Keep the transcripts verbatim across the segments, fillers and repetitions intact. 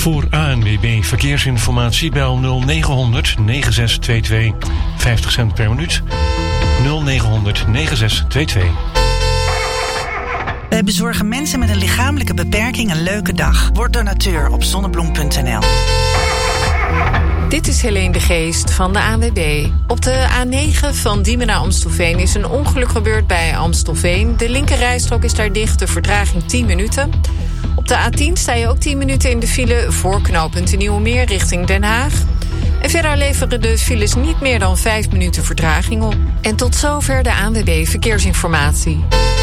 Voor A N W B Verkeersinformatie bel nul negen negen zes twee twee vijftig cent per minuut. nul negen negen zes twee twee. Wij bezorgen mensen met een lichamelijke beperking een leuke dag. Word donateur op zonnebloem punt n l. Dit is Helene de Geest van de A N W B. Op de A negen van Diemen naar Amstelveen is een ongeluk gebeurd bij Amstelveen. De linkerrijstrook is daar dicht, de vertraging tien minuten. Op de A tien sta je ook tien minuten in de file voor knooppunt de Nieuwe Meer richting Den Haag. En verder leveren de files niet meer dan vijf minuten vertraging op. En tot zover de A N W B Verkeersinformatie.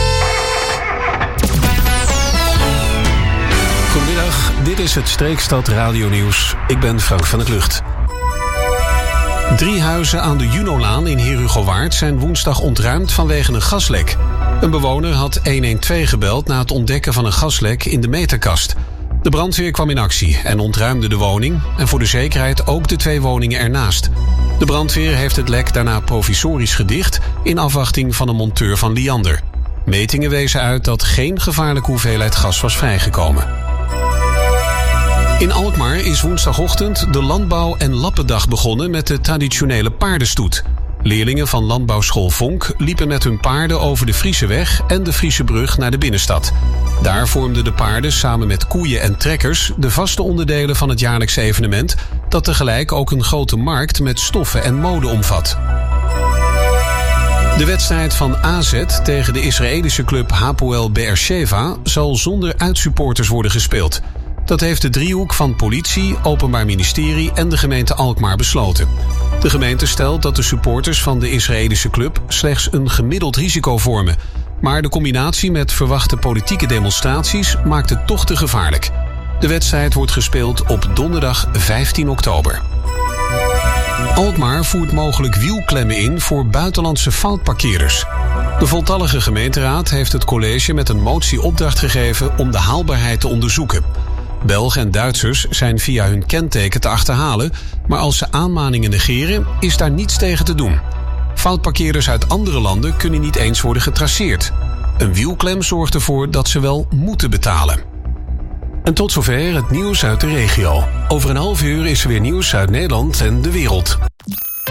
Goedemiddag, dit is het Streekstad Radio Nieuws. Ik ben Frank van der Klucht. Drie huizen aan de Junolaan in Herugowaard zijn woensdag ontruimd vanwege een gaslek. Een bewoner had honderdtwaalf gebeld na het ontdekken van een gaslek in de meterkast. De brandweer kwam in actie en ontruimde de woning en voor de zekerheid ook de twee woningen ernaast. De brandweer heeft het lek daarna provisorisch gedicht in afwachting van een monteur van Liander. Metingen wezen uit dat geen gevaarlijke hoeveelheid gas was vrijgekomen. In Alkmaar is woensdagochtend de Landbouw- en Lappendag begonnen met de traditionele paardenstoet. Leerlingen van landbouwschool Vonk liepen met hun paarden over de Frieseweg en de Friesebrug naar de binnenstad. Daar vormden de paarden samen met koeien en trekkers de vaste onderdelen van het jaarlijkse evenement, dat tegelijk ook een grote markt met stoffen en mode omvat. De wedstrijd van A Z tegen de Israëlische club Hapoel Be'er-Sheva zal zonder uitsupporters worden gespeeld. Dat heeft de driehoek van politie, Openbaar Ministerie en de gemeente Alkmaar besloten. De gemeente stelt dat de supporters van de Israëlische club slechts een gemiddeld risico vormen. Maar de combinatie met verwachte politieke demonstraties maakt het toch te gevaarlijk. De wedstrijd wordt gespeeld op donderdag vijftien oktober. Alkmaar voert mogelijk wielklemmen in voor buitenlandse foutparkeerders. De voltallige gemeenteraad heeft het college met een motie opdracht gegeven om de haalbaarheid te onderzoeken. Belgen en Duitsers zijn via hun kenteken te achterhalen, maar als ze aanmaningen negeren, is daar niets tegen te doen. Foutparkeerders uit andere landen kunnen niet eens worden getraceerd. Een wielklem zorgt ervoor dat ze wel moeten betalen. En tot zover het nieuws uit de regio. Over een half uur is er weer nieuws uit Nederland en de wereld.